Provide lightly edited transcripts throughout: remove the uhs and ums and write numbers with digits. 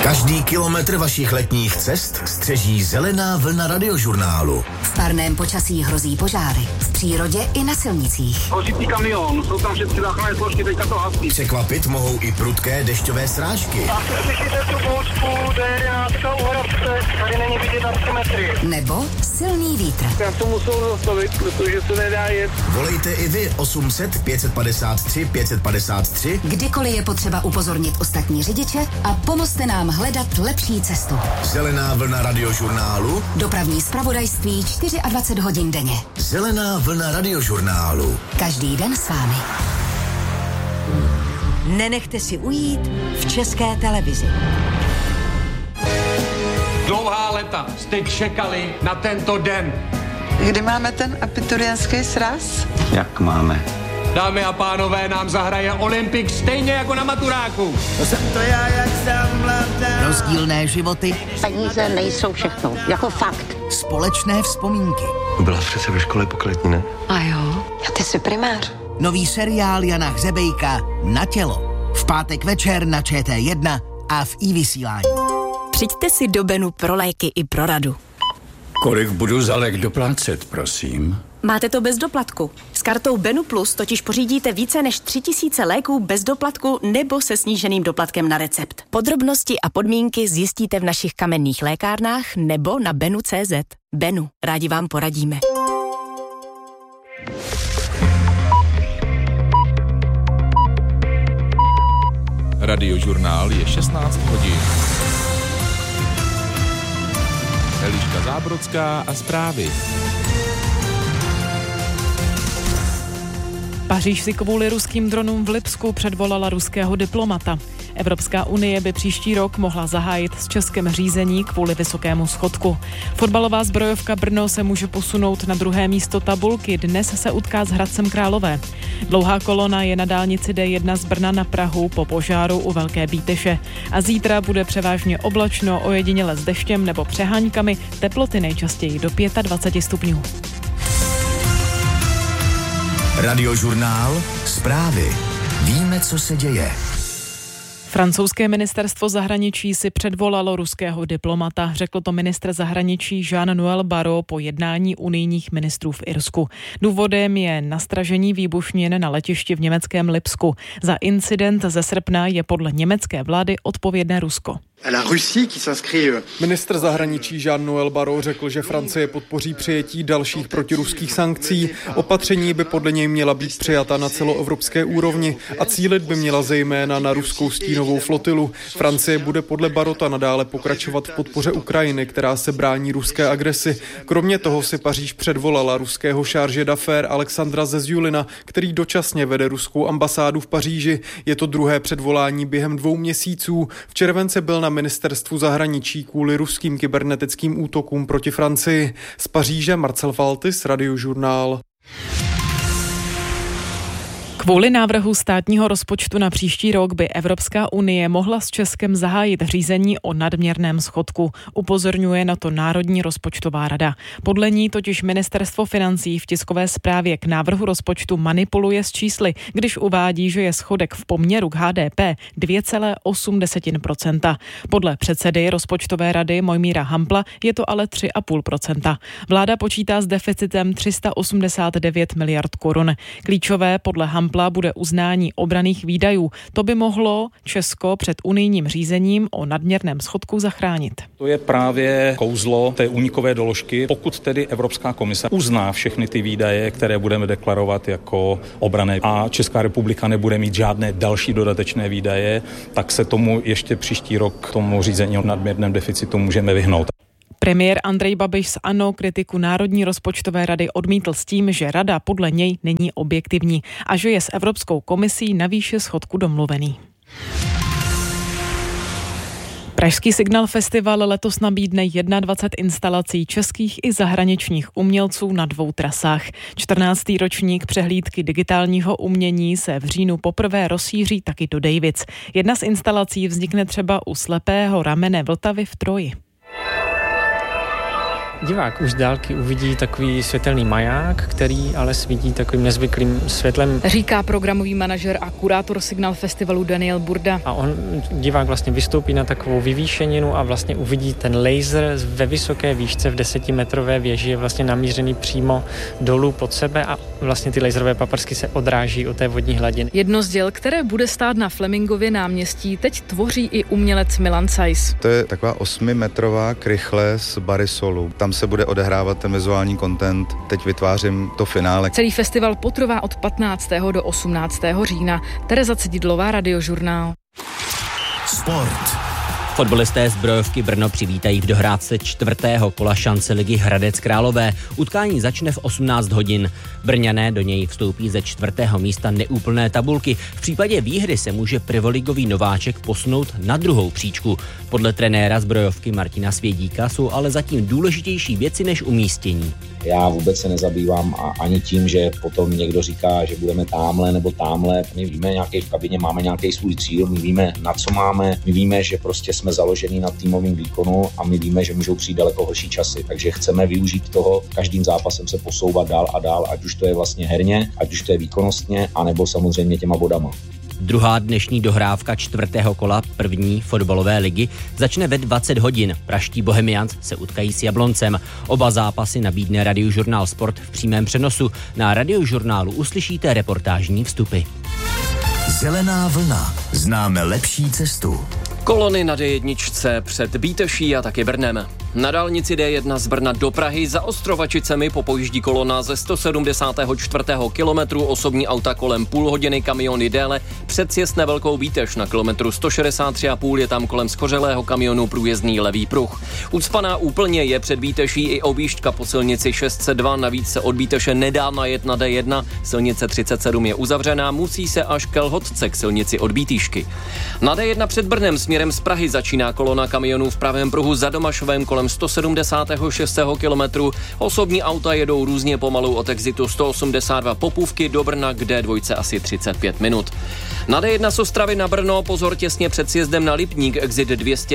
Každý kilometr vašich letních cest střeží zelená vlna Radiožurnálu. V parném počasí hrozí požáry. V přírodě i na silnicích. Hořící kamion, jsou tam všechny záchranné složky, teďka to hasí. Překvapit mohou i prudké dešťové srážky. A slyšíte tu bouřku, D11 u Hradce, tady není vidět na 3 metry. Nebo silný vítr. Já to musel zastavit, protože se nedá jet. Volejte i vy 800 553 553. Kdykoliv je potřeba upozornit ostatní řidiče a pomozte nám hledat lepší cestu. Zelená vlna Radiožurnálu. Dopravní zpravodajství 24 hodin denně. Zelená vlna Radiožurnálu. Každý den s vámi. Nenechte si ujít v České televizi. Dlouhá léta jste čekali na tento den. Kdy máme ten abiturientský sraz? Jak máme? Dámy a pánové, nám zahraje Olympik stejně jako na maturáku. To jsem to já, jak jsem mladá. Rozdílné životy. Peníze nejsou všechno, jako fakt. Společné vzpomínky. Byla přece ve škole pokletní, ne? A jo, a ty jsi primář. Nový seriál Jana Hřebejka Na tělo. V pátek večer na ČT1 a v iVysílání. Přijďte si do Benu pro léky i pro radu. Kolik budu za lék doplácet, prosím? Máte to bez doplatku. S kartou Benu Plus totiž pořídíte více než 3000 léků bez doplatku nebo se sníženým doplatkem na recept. Podrobnosti a podmínky zjistíte v našich kamenných lékárnách nebo na benu.cz. Benu, rádi vám poradíme. Radiožurnál je 16 hodin. Eliška Zábrodská a zprávy. Paříž si kvůli ruským dronům v Lipsku předvolala ruského diplomata. Evropská unie by příští rok mohla zahájit s Českem řízení kvůli vysokému schodku. Fotbalová zbrojovka Brno se může posunout na druhé místo tabulky. Dnes se utká s Hradcem Králové. Dlouhá kolona je na dálnici D1 z Brna na Prahu po požáru u Velké Bíteše. A zítra bude převážně oblačno, ojediněle s deštěm nebo přeháňkami, teploty nejčastěji do 25 stupňů. Radiožurnál. Zprávy. Víme, co se děje. Francouzské ministerstvo zahraničí si předvolalo ruského diplomata, řekl to ministr zahraničí Jean-Noël Barrot po jednání unijních ministrů v Irsku. Důvodem je nastražení výbušnin na letišti v německém Lipsku. Za incident ze srpna je podle německé vlády odpovědné Rusko. Ministr zahraničí Jean-Noël Barrot řekl, že Francie podpoří přijetí dalších protiruských sankcí. Opatření by podle něj měla být přijata na celoevropské úrovni a cílit by měla zejména na ruskou stínovou flotilu. Francie bude podle Barrota nadále pokračovat v podpoře Ukrajiny, která se brání ruské agresi. Kromě toho si Paříž předvolala ruského chargé d'affaires Alexandra Zezulina, který dočasně vede ruskou ambasádu v Paříži. Je to druhé předvolání během 2 měsíců. V červenci byl na ministerstvu zahraničí kvůli ruským kybernetickým útokům proti Francii. Z Paříže Marcel Faltis, Radiožurnál. Kvůli návrhu státního rozpočtu na příští rok by Evropská unie mohla s Českem zahájit řízení o nadměrném schodku. Upozorňuje na to Národní rozpočtová rada. Podle ní totiž ministerstvo financí v tiskové zprávě k návrhu rozpočtu manipuluje s čísly, když uvádí, že je schodek v poměru k HDP 2,8%. Podle předsedy rozpočtové rady Mojmíra Hampla je to ale 3,5%. Vláda počítá s deficitem 389 miliard korun. Klíčové podle Hampla bude uznání obranných výdajů. To by mohlo Česko před unijním řízením o nadměrném schodku zachránit. To je právě kouzlo té únikové doložky. Pokud tedy Evropská komise uzná všechny ty výdaje, které budeme deklarovat jako obranné a Česká republika nebude mít žádné další dodatečné výdaje, tak se tomu ještě příští rok tomu řízení o nadměrném deficitu můžeme vyhnout. Premiér Andrej Babiš z ANO kritiku Národní rozpočtové rady odmítl s tím, že rada podle něj není objektivní a že je s Evropskou komisí na výši schodku domluvený. Pražský Signal Festival letos nabídne 21 instalací českých i zahraničních umělců na 2 trasách. 14. ročník přehlídky digitálního umění se v říjnu poprvé rozšíří taky do Dejvic. Jedna z instalací vznikne třeba u slepého ramene Vltavy v Troji. Divák už z dálky uvidí takový světelný maják, který ale svítí takovým nezvyklým světlem. Říká programový manažer a kurátor Signál festivalu Daniel Burda. A divák vlastně vystoupí na takovou vyvýšeninu a vlastně uvidí ten laser ve vysoké výšce v 10metrové věži, je vlastně namířený přímo dolů pod sebe a vlastně ty laserové paprsky se odráží od té vodní hladiny. Jedno z děl, které bude stát na Flemingově náměstí, teď tvoří i umělec Milan Sajs. To je taková 8metrová krychle z Barisolu. Tam se bude odehrávat ten vizuální content. Teď vytvářím to finále. Celý festival potrvá od 15. do 18. října. Tereza Cididlová, Radiožurnál. Sport. Fotbalisté Zbrojovky Brno přivítají v dohrávce 4. kola šance ligy Hradec Králové. Utkání začne v 18 hodin. Brňané do něj vstoupí ze 4. místa neúplné tabulky. V případě výhry se může prvoligový nováček posunout na druhou příčku. Podle trenéra Zbrojovky Martina Svědíka jsou ale zatím důležitější věci než umístění. Já vůbec se nezabývám ani tím, že potom někdo říká, že budeme támhle nebo támhle. My víme nějaký v kabině, máme nějaký svůj cíl, my víme, na co máme, my víme, že prostě jsme založený na týmovém výkonu a my víme, že můžou přijít daleko horší časy. Takže chceme využít toho, každým zápasem se posouvat dál a dál, ať už to je vlastně herně, ať už to je výkonnostně, anebo samozřejmě těma bodama. Druhá dnešní dohrávka 4. kola první fotbalové ligy začne ve 20 hodin. Praští Bohemians se utkají s Jabloncem. Oba zápasy nabídne Radiožurnál Sport v přímém přenosu. Na Radiožurnálu uslyšíte reportážní vstupy. Zelená vlna. Známe lepší cestu. Kolony na D1 před Bíteší a taky Brnem. Na dálnici D1 z Brna do Prahy za Ostrovačicemi popojíždí kolona ze 174. kilometru, osobní auta kolem půl hodiny, kamiony déle, před sjezd na Velkou Bíteš na kilometru 163,5 je tam kolem skořelého kamionu průjezdný levý pruh. Ucpaná úplně je před Bíteší i objížďka po silnici 602, navíc se od Bíteše nedá najet na D1, silnice 37 je uzavřená, musí se až k Lhotce k silnici od Bítýšky. Na D1 před Brnem směrem z Prahy začíná kolona kamionů v pravém pruhu za Domašovem kolem 176. kilometru. Osobní auta jedou různě pomalu od exitu 182 Popůvky do Brna, kde dvojce asi 35 minut. Na D1 z Ostravy na Brno pozor těsně před sjezdem na Lipník, exit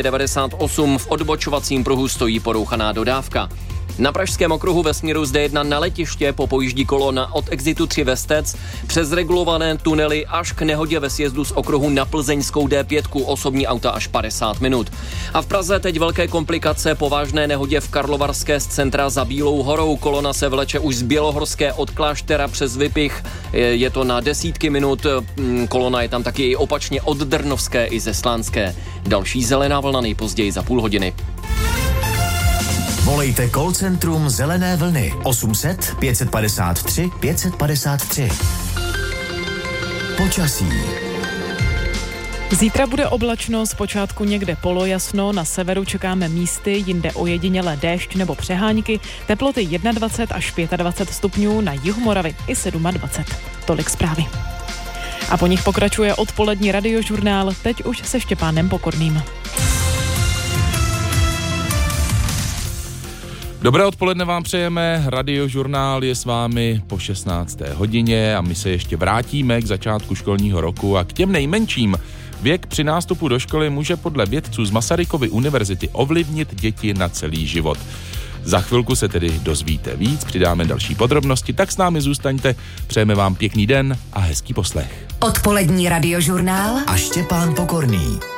298, v odbočovacím pruhu stojí porouchaná dodávka. Na Pražském okruhu ve směru z D1 na letiště popojíždí kolona od exitu 3 Vestec přes regulované tunely až k nehodě ve sjezdu z okruhu na plzeňskou D5, osobní auta až 50 minut. A v Praze teď velké komplikace po vážné nehodě v Karlovarské z centra za Bílou horou. Kolona se vleče už z Bělohorské od Kláštera přes Vypich. Je to na desítky minut. Kolona je tam taky i opačně od Drnovské i ze Slánské. Další zelená vlna nejpozději za půl hodiny. Volejte call centrum Zelené vlny 800 553 553. Počasí. Zítra bude oblačno, zpočátku někde polojasno, na severu čekáme místy, jinde ojedinělé déšť nebo přehánky, teploty 21 až 25 stupňů, na jihu Moravy i 27. Tolik zprávy. A po nich pokračuje odpolední Radiožurnál, teď už se Štěpánem Pokorným. Dobré odpoledne vám přejeme, Radiožurnál je s vámi po 16. hodině a my se ještě vrátíme k začátku školního roku a k těm nejmenším. Věk při nástupu do školy může podle vědců z Masarykovy univerzity ovlivnit děti na celý život. Za chvilku se tedy dozvíte víc, přidáme další podrobnosti, tak s námi zůstaňte, přejeme vám pěkný den a hezký poslech. Odpolední Radiožurnál a Štěpán Pokorný.